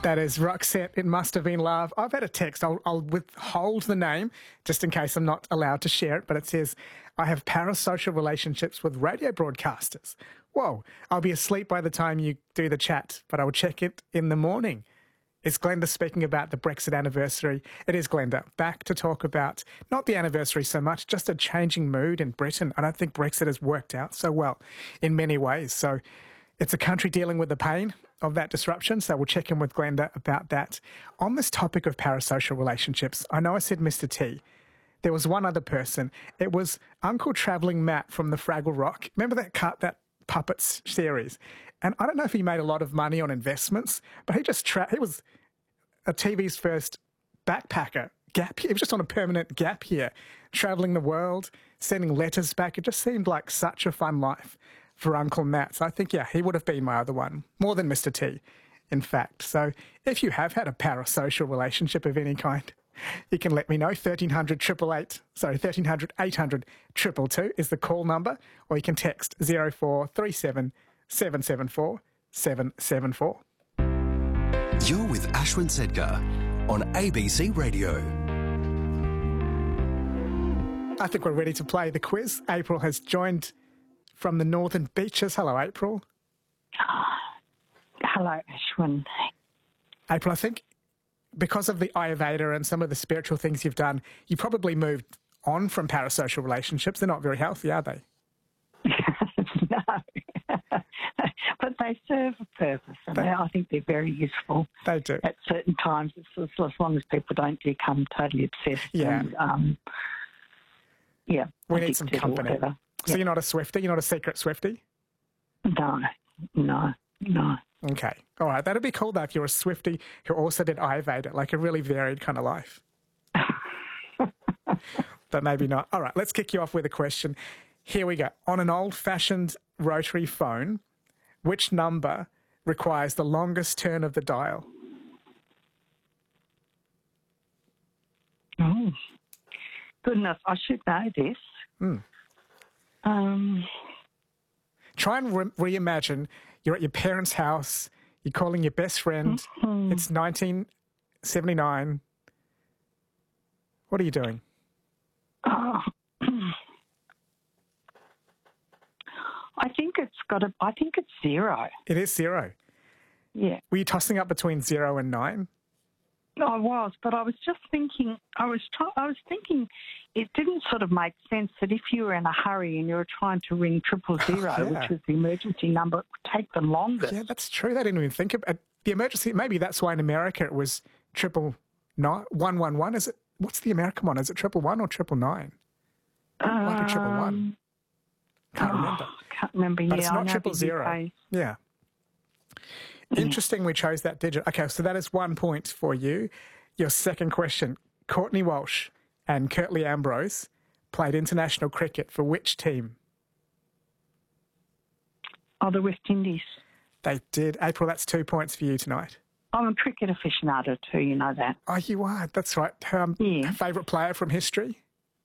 That is Roxette. It Must Have Been Love. I've had a text. I'll withhold the name just in case I'm not allowed to share it, but it says, I have parasocial relationships with radio broadcasters. Whoa, I'll be asleep by the time you do the chat, but I'll check it in the morning. It's Glenda speaking about the Brexit anniversary. It is Glenda, back to talk about not the anniversary so much, just a changing mood in Britain. I don't think Brexit has worked out so well in many ways. So it's a country dealing with the pain of that disruption, so we'll check in with Glenda about that. On this topic of parasocial relationships, I know I said Mr. T. There was one other person. It was Uncle Travelling Matt from the Fraggle Rock. Remember that Puppets series? And I don't know if he made a lot of money on investments, but he was a TV's first backpacker. He was just on a permanent gap year, travelling the world, sending letters back. It just seemed like such a fun life for Uncle Matt. So I think, yeah, he would have been my other one, more than Mr. T, in fact. So if you have had a parasocial relationship of any kind, you can let me know. 1300 888, 800 222 is the call number, or you can text 0437 774 774. You're with Ashwin Sedgar on ABC Radio. I think we're ready to play the quiz. April has joined from the Northern Beaches. Hello, April. Hello, Ashwin. April, I think because of the Ayurveda and some of the spiritual things you've done, you probably moved on from parasocial relationships. They're not very healthy, are they? No. But they serve a purpose, and I think they're very useful. They do. At certain times, as long as people don't become totally obsessed. Yeah. And, we need some company. So you're not a Swiftie? You're not a secret Swiftie? No. Okay. All right. That'd be cool, though, if you're a Swiftie who also did Ayurveda, like a really varied kind of life. But maybe not. All right. Let's kick you off with a question. Here we go. On an old-fashioned rotary phone, which number requires the longest turn of the dial? Oh, goodness. I should know this. Try and reimagine you're at your parents' house, you're calling your best friend, It's 1979. What are you doing? Oh. I think it's 0. It is 0. Yeah. Were you tossing up between 0 and 9? I was, but I was just thinking. I was thinking it didn't sort of make sense that if you were in a hurry and you were trying to ring 000, which was the emergency number, it would take the longest. Yeah, that's true. They didn't even think about the emergency. Maybe that's why in America it was 111. Is it? What's the American one? Is it 111 or 999? Might be 111. Can't remember. Can't remember. But yeah, it's not 000. Yeah. Interesting we chose that digit. Okay, so that is 1 point for you. Your second question. Courtney Walsh and Curtly Ambrose played international cricket for which team? Oh, the West Indies. They did. April, that's 2 points for you tonight. I'm a cricket aficionado too, you know that. Oh, you are? That's right. Favourite player from history?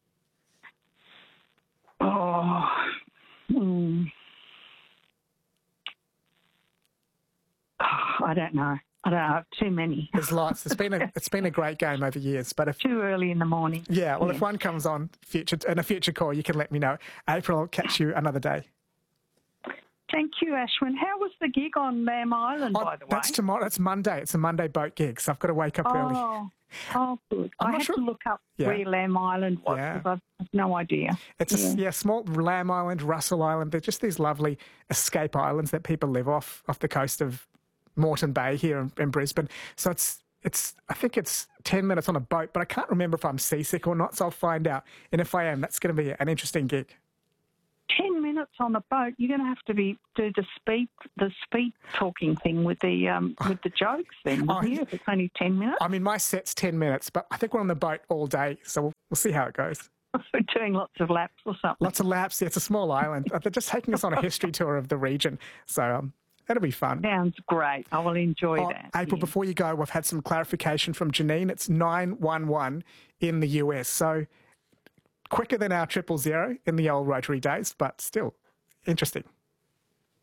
I don't know. Too many. There's lots. It's been a great game over years. But too early in the morning. Yeah. Well, if one comes on in a future call, you can let me know. April, I'll catch you another day. Thank you, Ashwin. How was the gig on Lamb Island, by the way? That's tomorrow. That's Monday. It's a Monday boat gig, so I've got to wake up early. Oh, good. I had to look up where Lamb Island was because I've no idea. It's a small Lamb Island, Russell Island. They're just these lovely escape islands that people live off the coast of Moreton Bay here in Brisbane. So I think it's 10 minutes on a boat, but I can't remember if I'm seasick or not, so I'll find out. And if I am, that's going to be an interesting gig. 10 minutes on a boat, you're going to have to do the speed talking thing with the jokes then, if it's only 10 minutes. I mean, my set's 10 minutes, but I think we're on the boat all day, so we'll see how it goes. We're doing lots of laps or something. Lots of laps, yeah, it's a small island. They're just taking us on a history tour of the region, so that'll be fun. Sounds great. I will enjoy that. April, before you go, we've had some clarification from Janine. It's 911 in the US, so quicker than our 000 in the old rotary days, but still interesting.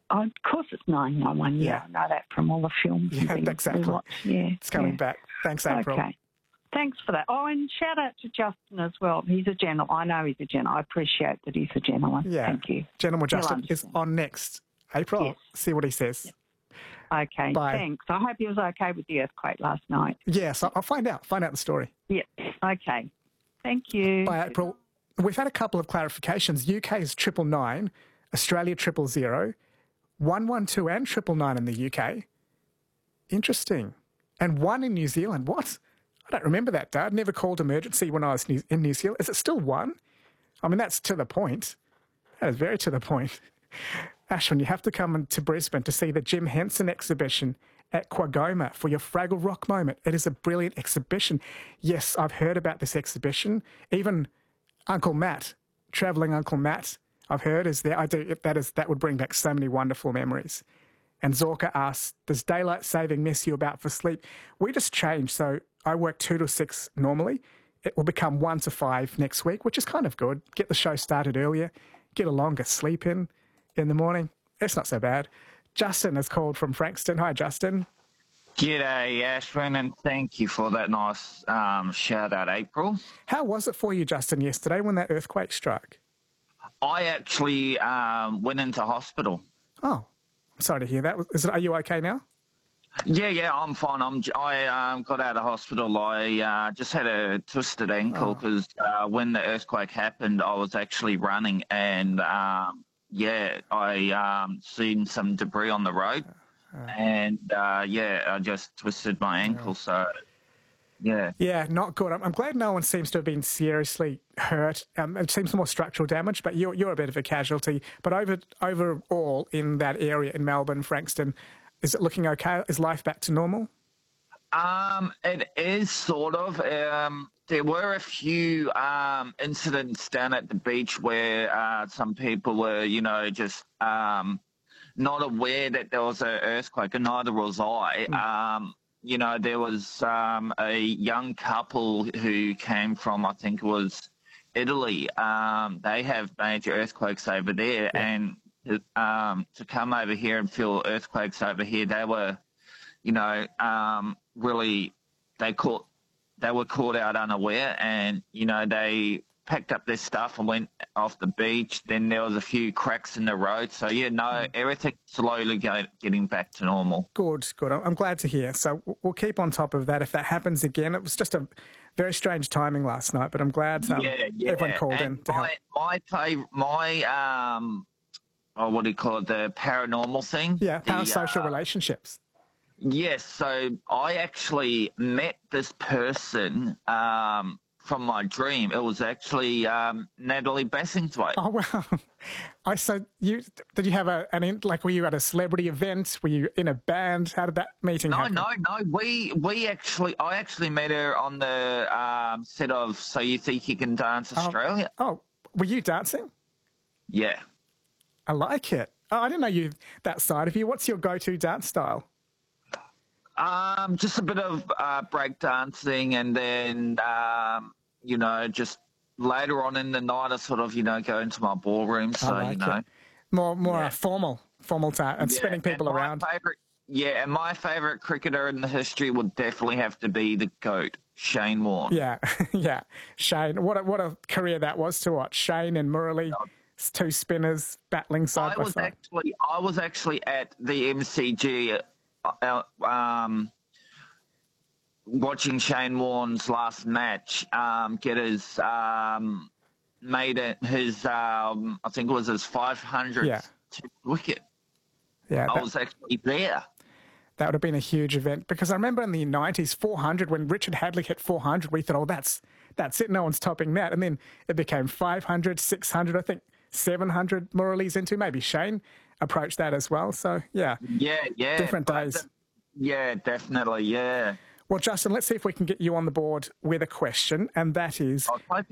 of course it's 911. Yeah, I know that from all the films. Yeah, and things exactly. we watch. Yeah, It's coming back. Thanks, April. Okay. Thanks for that. Oh, and shout out to Justin as well. He's a gentleman. I know he's a gentleman. I appreciate that he's a gentleman. Yeah. Thank you. Gentleman He'll Justin is understand. on next. April, Yes. see what he says. Okay, Bye. thanks. I hope he was okay with the earthquake last night. Yes, I'll find out the story. Yeah, okay. Thank you. Bye, April. We've had a couple of clarifications. UK is 999, Australia 000, 112 and 999 in the UK. Interesting. And 1 in New Zealand. What? I don't remember that, Dad. Never called emergency when I was in New Zealand. Is it still 1? I mean, that's to the point. That is very to the point. Ashwin, you have to come to Brisbane to see the Jim Henson exhibition at Quagoma for your Fraggle Rock moment. It is a brilliant exhibition. Yes, I've heard about this exhibition. Even Uncle Matt, travelling Uncle Matt, I've heard is there. That would bring back so many wonderful memories. And Zorka asks, does daylight saving mess you about for sleep? We just changed. So I work 2 to 6 normally. It will become 1 to 5 next week, which is kind of good. Get the show started earlier, get a longer sleep in the morning. It's not so bad. Justin has called from Frankston. Hi, Justin. G'day, Ashwin, and thank you for that nice shout out, April. How was it for you, Justin, yesterday when that earthquake struck? I actually went into hospital. Oh, I'm sorry to hear that. Are you okay now? Yeah, I'm fine. I got out of hospital. I just had a twisted ankle because when the earthquake happened, I was actually running and I seen some debris on the road, and I just twisted my ankle. So, yeah. Yeah, not good. I'm glad no one seems to have been seriously hurt. It seems more structural damage, but you're a bit of a casualty. But overall in that area in Melbourne, Frankston, is it looking okay? Is life back to normal? It is sort of. There were a few incidents down at the beach where some people were, just not aware that there was an earthquake, and neither was I. There was a young couple who came from, I think it was Italy. They have major earthquakes over there, and to come over here and feel earthquakes over here, they were, really, they were caught out unaware, and they packed up their stuff and went off the beach. Then there was a few cracks in the road, so everything's slowly getting back to normal. Good. I'm glad to hear. So we'll keep on top of that. If that happens again, it was just a very strange timing last night, but I'm glad everyone called in to help. What do you call it? The paranormal thing. Yeah, parasocial relationships. Yes, so I actually met this person from my dream. It was actually Natalie Bassingthwaighte. Oh, wow. Did you have were you at a celebrity event? Were you in a band? How did that meeting happen? No. I actually met her on the set of So You Think You Can Dance Australia. Oh, were you dancing? Yeah. I like it. Oh, I didn't know that side of you. What's your go-to dance style? Just a bit of break dancing, and then just later on in the night, I sort of go into my ballroom. So it. More formal and spinning people around. And my favourite cricketer in the history would definitely have to be the GOAT, Shane Warne. Yeah, Shane. What a career that was to watch. Shane and Murali. 2 spinners battling side by side. I was actually at the MCG watching Shane Warne's last match get his made it his I think it was his 500th wicket. Yeah, I was actually there. That would have been a huge event because I remember in the 90s, 400, when Richard Hadley hit 400, we thought, oh, that's it, no one's topping that. And then it became 500, 600, I think 700 Murali's into. Maybe Shane approached that as well. So, yeah. Yeah. Different days. Yeah, definitely, yeah. Well, Justin, let's see if we can get you on the board with a question, and that is...